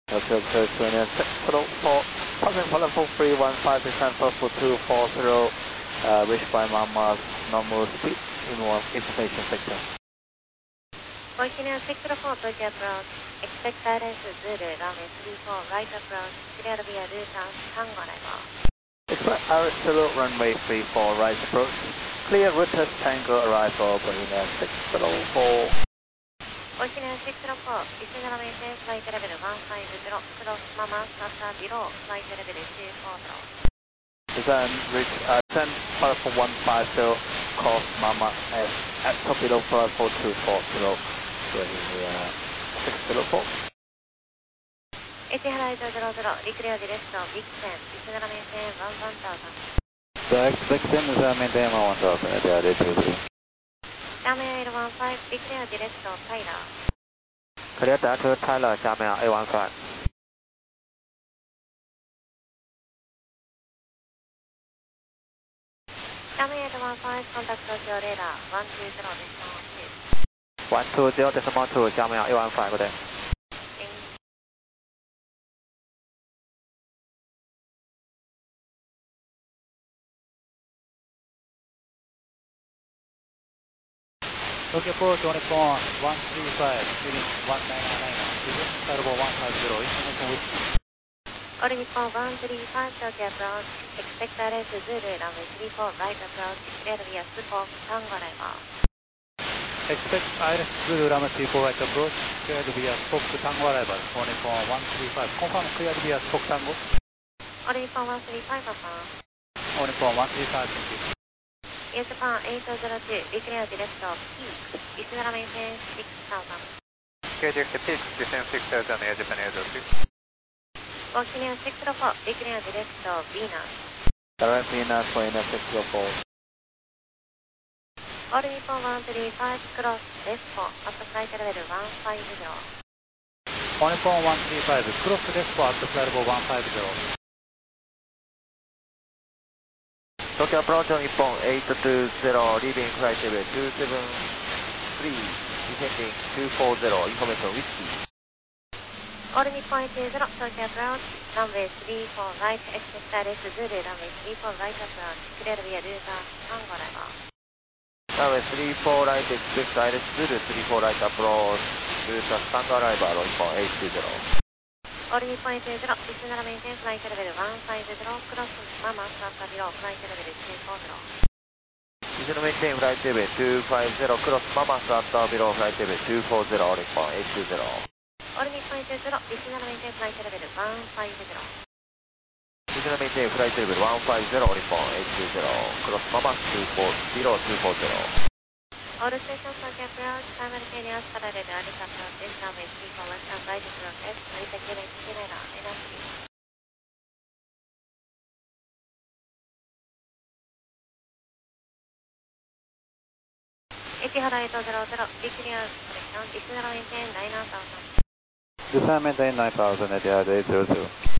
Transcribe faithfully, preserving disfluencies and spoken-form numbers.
Hotel California six four four, passing for level three one five percent for two four zero, uh, reached by Mama's normal speed in one information sector. Continuous six four four, Tokyo approach, expect silence Zulu, runway three four, right approach, cleared via route Tango arrival. Expect Aristotle, runway three four, right approach, clear route Tango arrival, Berliner six four four. Continuous six four four, Isidora maintain flight level one five zero, cross Mama, Sasa below, flight level two four zero. Descend, reach, uh, descend for one five zero, cross Mama at, at top below for two four zero, Berliner six four four. Etihad zero zero, declare direction, Vixen, Isidora maintain one one thousand. Direct Vixen, Isidora maintain one thousand, Etihad eight two zero. Jamia eight one five, declare direction, Tyler. Clear that to Tyler, Jamia eight one five. Jamia eight one five, contact Tokyo radar, one two zero, decimal two. one two zero, decimal two, Jamia eight one five, good day. Tokyo approach on phone one three five, speeding one nine nine nine, Susan Starbo one five zero, information with All Nippon one three five, Tokyo approach, expect silence Zulu, runway three four, right approach, cleared via Spock, Tango arrival. expect Iris Zulu runway three four, right approach, cleared via Spock Tango arrival, on phone one three five, confirm cleared via Spock Tango. All Nippon one three five, confirm. On phone one three five, thank you. Air Japan eight zero two, declare direction, Peak, Isidora maintain six thousand. K J K Peak, descend six thousand, Air Japan eight zero two. Continuous six zero four, declare direction, Venus. Direct Venus, Berliner six four four. All Nippon one three five, cross left four, at flight level one five zero. On phone one three five, cross left four at flight level one five zero. Tokyo approach on Nippon eight two zero, leaving flight level two seven three, descending two four zero, information whiskey. All Nippon eight zero, Tokyo approach, runway three four, right, expect silence Zulu, runway three four, right approach, cleared via route Tango arrival. Runway three four, right, expect Iris Zulu, three four, right approach, route Tango arrival, Nippon eight two zero. All Nippon eight zero, Isidora maintain flight level one five zero, cross Mama, Sasa below, flight level two four zero. Isidora maintain flight level two five zero, cross Mama, Sasa below, flight level two four zero, Nippon eight two zero. All Nippon eight zero, Isidora maintain flight level one five zero. Isidora maintain flight level one five zero, Nippon eight two zero, cross Mama two four zero, two four zero. All stations Tokyo approach, simultaneous parallel Alice approach, runway three four, western right approach, S, Narita Karen, Kirena, Minami. Etihad eight zero zero, declare correction, Isidora maintain nine thousand. Descend maintain nine thousand, Etihad eight zero zero.